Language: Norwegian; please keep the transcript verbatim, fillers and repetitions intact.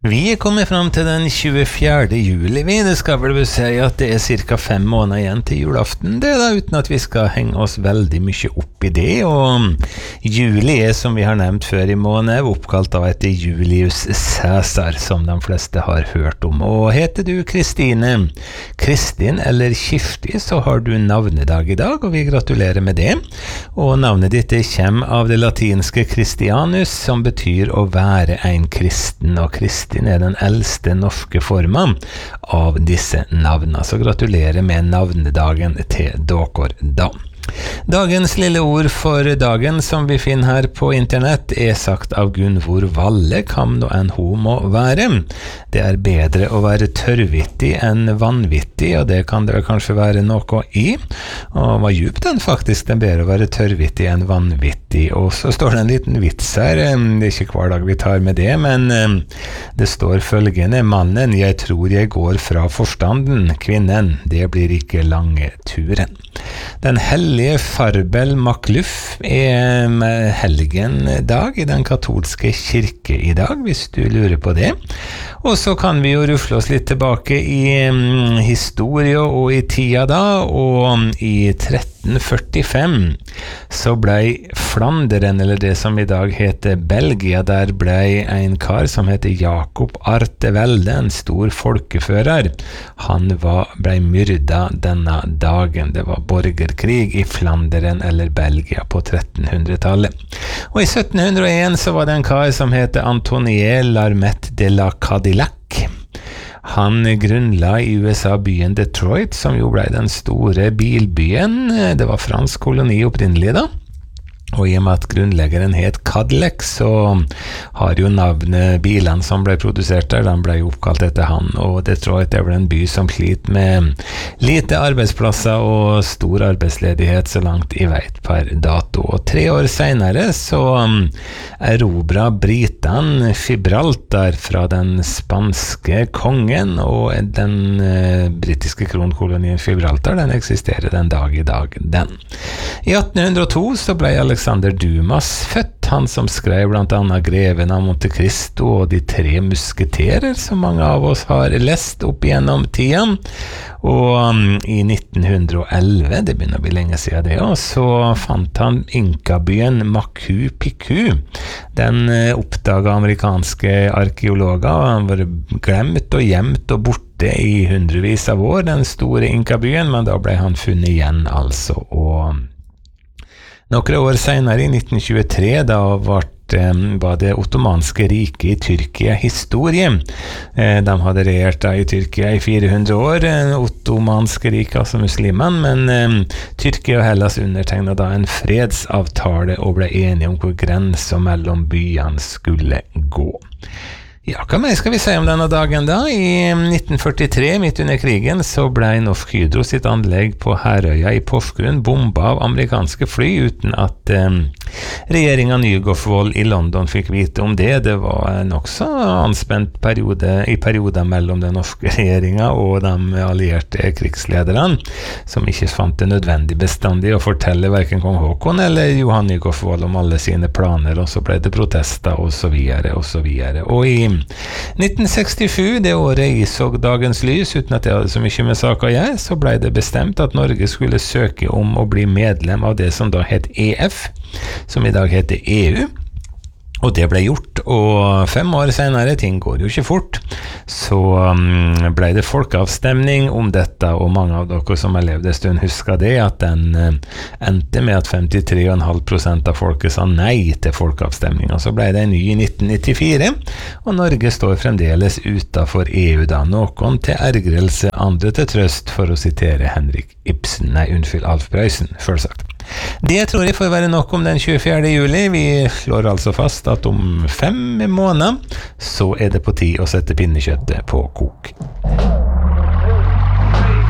Vi er kommet frem til den tjuefjerde juli. Det skal vel si at det er cirka fem måneder igjen til julaften. Det er da uten at vi skal henge oss veldig mye opp i det. Og juli er, som vi har nevnt før i måned, oppkalt av etter Julius Caesar, som de fleste har hørt om. Og heter du Kristine, Kristin eller Kirsti, så har du navnedag i dag, og vi gratulerer med det. Og navnet ditt kommer av det latinske Christianus, som betyr å være en kristen, og Kristin er den eldste norske formen av disse navnene. Så gratulerer med navnedagen til dere da. Dagens lille ord for dagen som vi finner her på internett er sagt av Gunvor Valle, kam nå en ho må være. Det er bedre å være tørrvittig enn vanvittig, og det kan det kanskje være noe i. Og hva djupt den faktisk, det er bedre å være tørrvittig enn vanvittig. Og så står det en liten vits her, det er ikke hver dag vi tar med det, men det står følgende: mannen, jeg tror jeg går fra forstanden, kvinnen, det blir ikke lange turen. Den hellige Farbel Makluf er helgendag i den katolske kirke i dag, hvis du lurer på det. Og så kan vi jo rufle oss litt tilbake i um, historie og i tida da, og i tretten førtifem så ble Flanderen, eller det som i dag heter Belgia, der ble en kar som heter Jakob Artevelde, en stor folkefører. Han var, ble myrda denne dagen. Det var borgerkrig i Flanderen eller Belgia på trettenhundretallet. Og i sytten hundre og en så var det en kar som heter Antonie Larmet de la Cadillac. Han grunnla i U S A byen Detroit, som jo ble den store bilbyen. Det var fransk koloni opprinnelig da. Og i og med at grunnleggeren het Cadillac, så har jo navnet bilene som ble produsert der, de ble jo oppkalt etter han. Og Detroit er vel en by som sliter med lite arbeidsplasser og stor arbeidsledighet så langt i veit per dato. Og tre år senere så erobra Britan Gibraltar fra den spanske kongen, og den eh, britiske kronkolonien Gibraltar, den eksisterer den dag i dag, den. I atten hundre og to så ble Alexander Dumas født, han som skrev blant annet Greven av Monte Cristo og De tre musketerer, som mange av oss har lest opp gjennom tida. Og um, i nitten elleve, det begynner å bli lenge siden det, og så fant han inkabyen Machu Picchu. Den uh, oppdaget amerikanske arkeologer, han var glemt og gjemt og borte i hundrevis av år, den store inkabyen, men da ble han funnet igjen altså, og noen år senere, i nitten tjuetre, da var var det ottomanske riket i Tyrkia historie. De hadde regjert da i Tyrkia i fire hundre år, ottomanske riket, altså muslimene, men Tyrkia og Hellas undertegnet da en fredsavtale og ble enige om hvor grensen mellom byene skulle gå. Ja, hva mer skal vi si om denne dagen da? I nitten førtitre, midt under krigen, så ble Norsk Hydro sitt anlegg på Herøya i Porsgrunn bomba av amerikanske fly uten at eh, regjeringen Nygaardsvold i London fikk vite om det. Det var en også anspent periode i perioder mellom den norske regjeringen og de allierte krigslederne, som ikke fant det nødvendig bestandig å fortelle hverken kong Håkon eller Johan Nygaardsvold om alle sine planer, og så ble det protester og så videre og så videre. Og i nitten sekstisju, det året jeg så dagens lys, uten at det hadde så mye med saken å gjøre, så ble det bestemt at Norge skulle søke om å bli medlem av det som da het E F, som i dag heter E U. Og det ble gjort, og fem år senere, ting går jo ikke fort, så um, ble det folkeavstemning om dette, og mange av dere som har levd en stund husker det, at den uh, endte med at femtitre komma fem prosent av folket sa nei til folkeavstemning, og så ble det en ny i nitten nittifire, og Norge står fremdeles utenfor E U da, noen til ergrelse, andre til trøst, for å sitere Henrik Ibsen, nei, unnskyld, Alf Prøysen, selvsagt. Det tror jeg får være nok om den tjuefjerde juli. Vi slår altså fast at om fem måneder så er det på tid å sette pinnekjøttet på kok.